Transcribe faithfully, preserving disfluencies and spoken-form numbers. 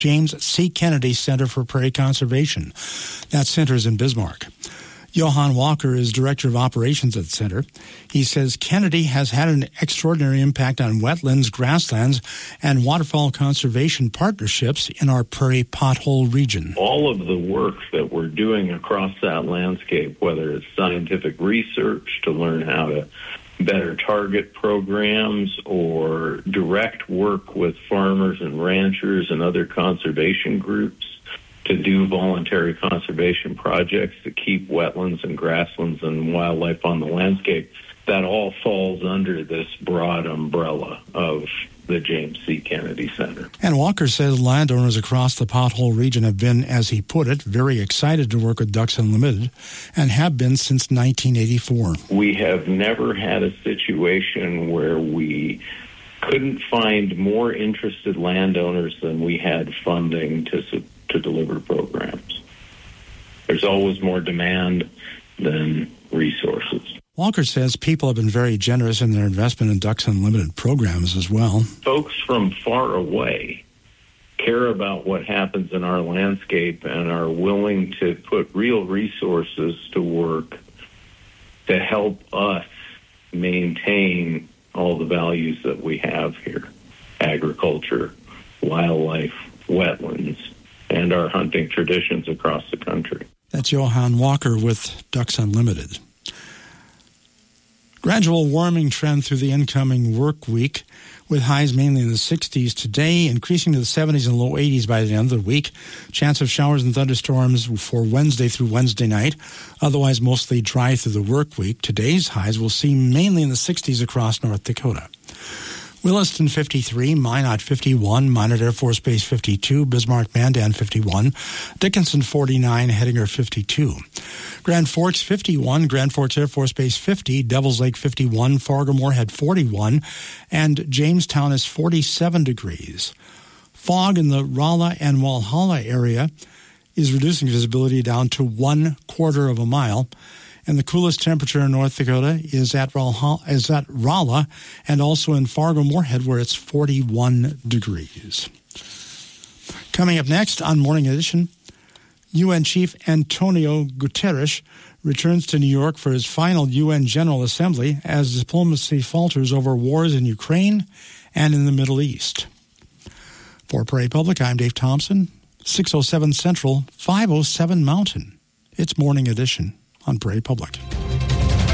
James C. Kennedy Center for Prairie Conservation. That center is in Bismarck. Johan Walker is Director of Operations at the center. He says Kennedy has had an extraordinary impact on wetlands, grasslands, and waterfowl conservation partnerships in our prairie pothole region. All of the work that we're doing across that landscape, whether it's scientific research to learn how to better target programs or direct work with farmers and ranchers and other conservation groups to do voluntary conservation projects to keep wetlands and grasslands and wildlife on the landscape, that all falls under this broad umbrella of the James C. Kennedy Center. And Walker says landowners across the pothole region have been, as he put it, very excited to work with Ducks Unlimited and have been since nineteen eighty-four. We have never had a situation where we couldn't find more interested landowners than we had funding to support to deliver programs. There's always more demand than resources. Walker says people have been very generous in their investment in Ducks Unlimited programs as well. Folks from far away care about what happens in our landscape and are willing to put real resources to work to help us maintain all the values that we have here: agriculture, wildlife, wetlands, and our hunting traditions across the country. That's Johan Walker with Ducks Unlimited. Gradual warming trend through the incoming work week, with highs mainly in the sixties today, increasing to the seventies and low eighties by the end of the week. Chance of showers and thunderstorms for Wednesday through Wednesday night. Otherwise, mostly dry through the work week. Today's highs will see mainly in the sixties across North Dakota. Williston fifty-three, Minot fifty-one, Minot Air Force Base fifty-two, Bismarck Mandan fifty-one, Dickinson forty-nine, Hettinger fifty-two. Grand Forks fifty-one, Grand Forks Air Force Base fifty, Devils Lake fifty-one, Fargo-Moorhead forty-one, and Jamestown is forty-seven degrees. Fog in the Rolla and Walhalla area is reducing visibility down to one quarter of a mile. And the coolest temperature in North Dakota is at Rolla, is at Rolla and also in Fargo-Moorhead, where it's forty-one degrees. Coming up next on Morning Edition, U N Chief Antonio Guterres returns to New York for his final U N General Assembly as diplomacy falters over wars in Ukraine and in the Middle East. For Prairie Public, I'm Dave Thompson, six oh seven Central, five oh seven Mountain. It's Morning Edition on Prairie Public.